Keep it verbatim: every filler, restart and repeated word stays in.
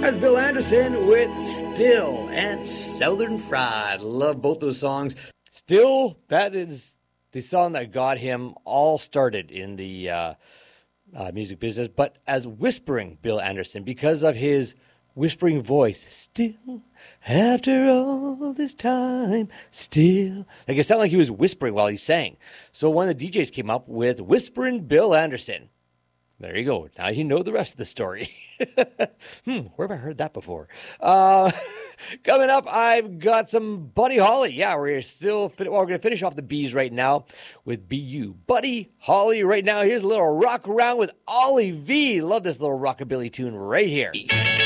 That's Bill Anderson with Still and Southern Fried. Love both those songs. Still, that is the song that got him all started in the uh, uh, music business, but as whispering Bill Anderson because of his whispering voice. Still, after all this time, still. Like it sounded like he was whispering while he sang. So one of the D Js came up with Whispering Bill Anderson. There you go. Now you know the rest of the story. hmm, where have I heard that before? Uh, coming up, I've got some Buddy Holly. Yeah, we're still, fin- well, we're going to finish off the B's right now with B U. Buddy Holly right now. Here's a little rock around with Ollie V. Love this little rockabilly tune right here.